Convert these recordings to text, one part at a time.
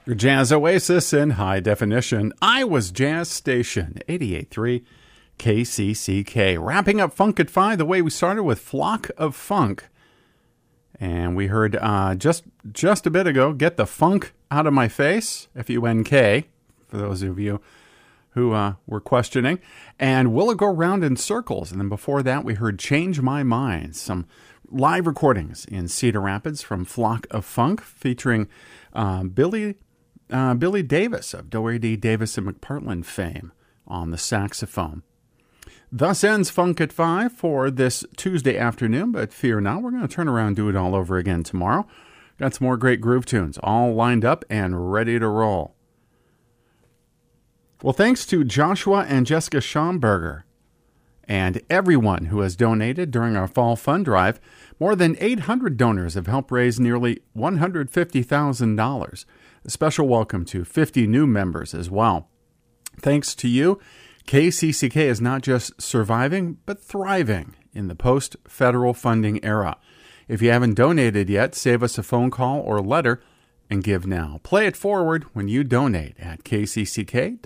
Your Jazz Oasis in high definition. Iowa's Jazz Station, 88.3 KCCK. Wrapping up Funk at 5 the way we started with Flock of Funk. And we heard just a bit ago, Get the Funk Out of My Face, F-U-N-K, for those of you who were questioning. And Will It Go Round in Circles? And then before that, we heard Change My Mind, some live recordings in Cedar Rapids from Flock of Funk, featuring Billy Davis of Doherty, Davis, and McPartland fame on the saxophone. Thus ends Funk at 5 for this Tuesday afternoon, but fear not, we're going to turn around and do it all over again tomorrow. Got some more great groove tunes all lined up and ready to roll. Well, thanks to Joshua and Jessica Schomburger and everyone who has donated during our fall fund drive. More than 800 donors have helped raise nearly $150,000. A special welcome to 50 new members as well. Thanks to you, KCCK is not just surviving, but thriving in the post-federal funding era. If you haven't donated yet, save us a phone call or letter and give now. Play it forward when you donate at kcck.org.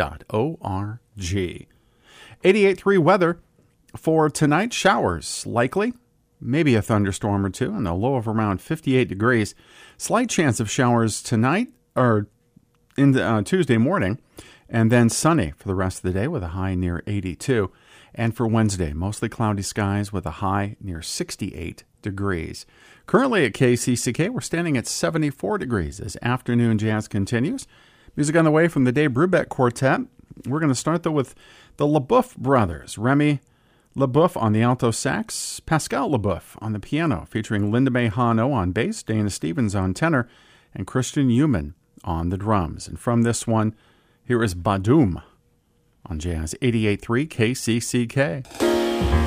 88.3 weather for tonight, showers likely. Maybe a thunderstorm or two, and a low of around 58 degrees. Slight chance of showers tonight, or in Tuesday morning, and then sunny for the rest of the day with a high near 82. And for Wednesday, mostly cloudy skies with a high near 68 degrees. Currently at KCCK, we're standing at 74 degrees as afternoon jazz continues. Music on the way from the Dave Brubeck Quartet. We're going to start, though, with the LaBeouf brothers. Remy LaBeouf on the alto sax, Pascal LaBeouf on the piano, featuring Linda Mae Hano on bass, Dana Stevens on tenor, and Christian Human on the drums. And from this one, here is Badoom on Jazz 88.3 KCCK.